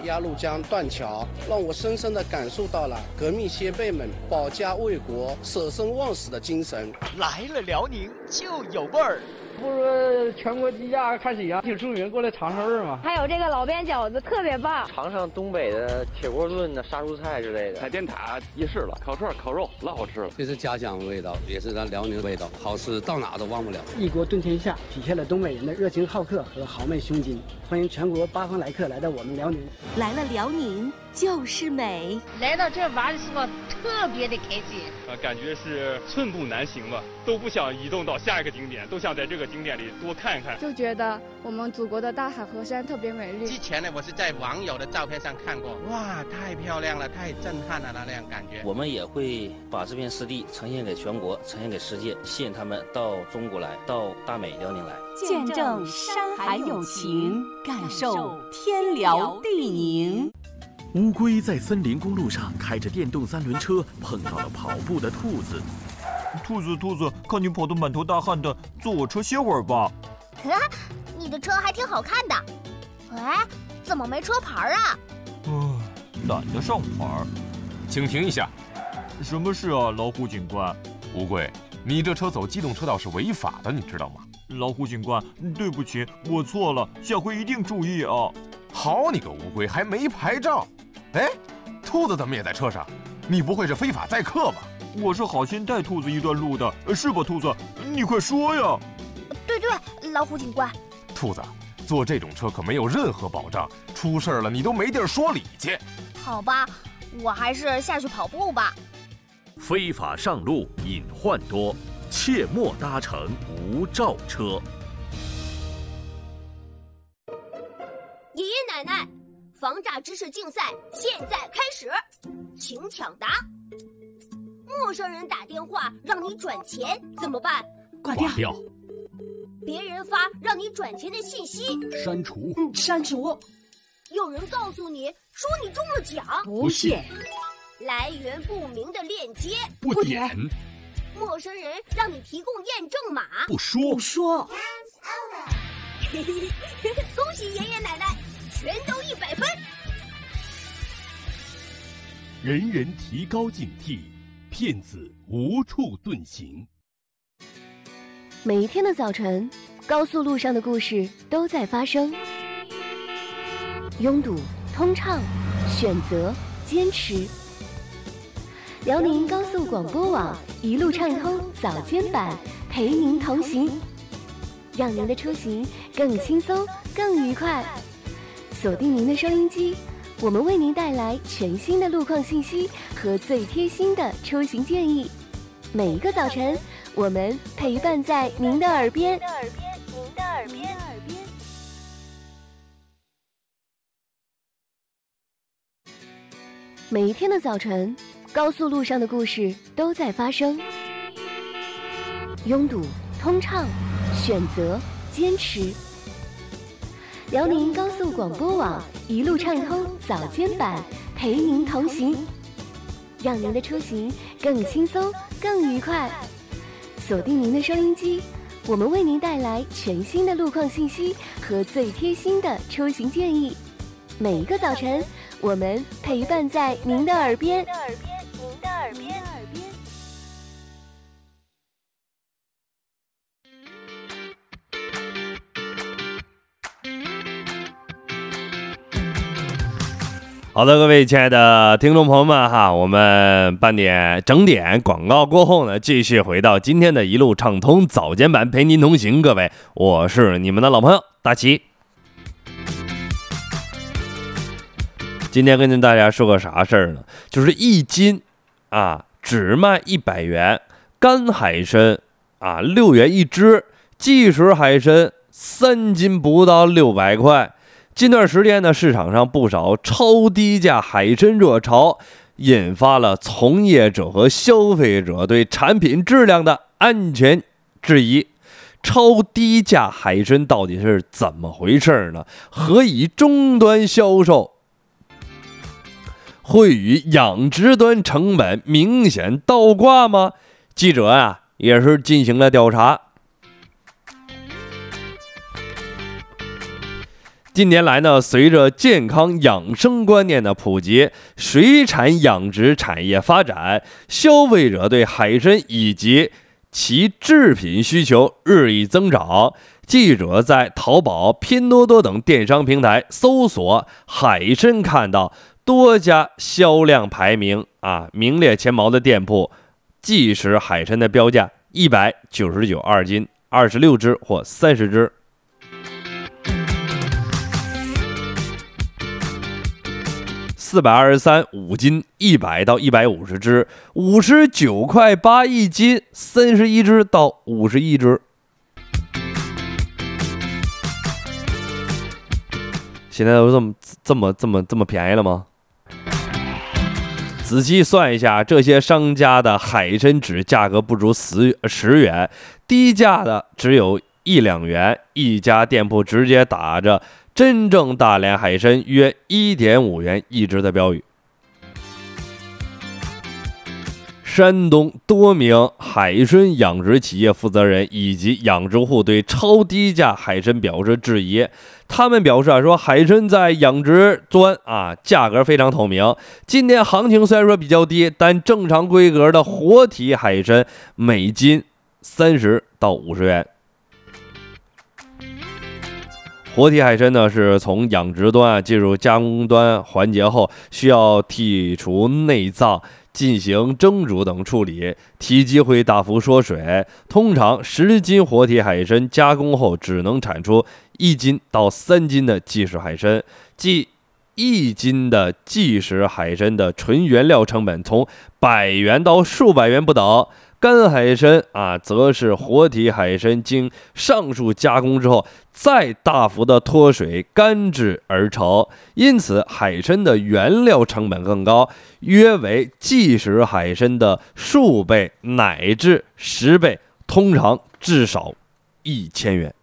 鸭绿江断桥，让我深深地感受到了革命先辈们保家卫国、舍生忘死的精神。 来了辽宁就有味儿。 不是全国低价看喜羊挺出名，过来尝尝味儿嘛。 还有这个老边饺子特别棒， 尝尝东北的铁锅炖的杀猪菜之类的。 海淀塔夜市了，烤串、烤肉老好吃了。 这是家乡味道，也是咱辽宁的味道，好吃到哪都忘不了。 一锅炖天下，体现了东北人的热情好客和豪迈胸襟。欢迎全国八方来客来到我们辽宁。 来了辽宁就是美， 来到这玩的时候特别的开心。 感觉是寸步难行吧，都不想移动到下一个景点，都想在这个景点里多看一看。 就觉得我们祖国的大海河山特别美丽。 之前呢，我是在网友的照片上看过，哇，太漂亮了，太震撼了那样感觉。 我们也会把这片湿地呈现给全国，呈现给世界，吸引他们到中国来，到大美辽宁来， 见证山海友情，感受天辽地宁。 乌龟在森林公路上开着电动三轮车，碰到了跑步的兔子。 兔子，看你跑得满头大汗的，坐我车歇会儿吧。 你的车还挺好看的。哎，怎么没车牌啊？ 懒得上牌。 请停一下。 什么事啊，老虎警官？ 乌龟，你这车走机动车道是违法的，你知道吗？ 老虎警官，对不起，我错了，下回一定注意啊。 好你个乌龟，还没牌照！哎，兔子怎么也在车上？你不会是非法载客吧？ 我是好心带兔子一段路的，是吧，兔子？你快说呀！ 对，老虎警官。 兔子，坐这种车可没有任何保障，出事了你都没地儿说理去。 好吧，我还是下去跑步吧。 非法上路隐患多，切莫搭乘无照车。 爷爷奶奶，防诈知识竞赛现在开始，请抢答。陌生人打电话让你转钱怎么办？ 挂掉。 别人发让你转钱的信息， 删除。 删除。 有人告诉你说你中了奖， 不信。 来源不明的链接， 不点。 陌生人让你提供验证码， 不说。 恭喜爷爷奶奶，全都100分。 人人提高警惕，骗子无处遁形。 每一天的早晨，高速路上的故事都在发生。拥堵、通畅、选择、坚持。辽宁高速广播网一路畅通早间版，陪您同行，让您的出行更轻松、更愉快。锁定您的收音机，我们为您带来全新的路况信息和最贴心的出行建议。每一个早晨，我们陪伴在您的耳边。每一天的早晨，高速路上的故事都在发生。拥堵、通畅、选择、坚持。辽宁高速广播网一路畅通早间版，陪您同行，让您的出行更轻松、更愉快。锁定您的收音机，我们为您带来全新的路况信息和最贴心的出行建议。每一个早晨，我们陪伴在您的耳边。 好的，各位亲爱的听众朋友们哈，我们整点广告过后呢，继续回到今天的一路畅通早间版，陪您同行。各位，我是你们的老朋友大齐。今天跟大家说个啥事儿呢？就是1斤只卖100元，干海参6元一只，即食海参3斤不到600块。近段时间呢，市场上不少超低价海参热潮，引发了从业者和消费者对产品质量的安全质疑。超低价海参到底是怎么回事呢？何以终端销售会与养殖端成本明显倒挂吗？记者也是进行了调查。 近年来呢，随着健康养生观念的普及，水产养殖产业发展，消费者对海参以及其制品需求日益增长。记者在淘宝、拼多多等电商平台搜索海参，看到多家销量排名名列前茅的店铺，即食海参的标价199二斤，26只或30只。423五斤，100到150只，59块8一斤，31只到51只。现在都这么便宜了吗？仔细算一下，这些商家的海参只价格不足10元，低价的只有1、2元，一家店铺直接打着真正大连海参约1.5元一只的标语。山东多名海参养殖企业负责人以及养殖户对超低价海参表示质疑。他们表示说海参在养殖端价格非常透明。今年行情虽然说比较低，但正常规格的活体海参每斤30到50元。活体海参呢，是从养殖端进入加工端环节后，需要剔除内脏，进行蒸煮等处理，体积会大幅缩水。通常10斤活体海参加工后只能产出1斤到3斤的即食海参，即1斤的即食海参的纯原料成本从100元到数百元不等。干海参则是活体海参经上述加工之后，再大幅的脱水干制而成，因此海参的原料成本更高，约为即食海参的数倍乃至10倍，通常至少1000元。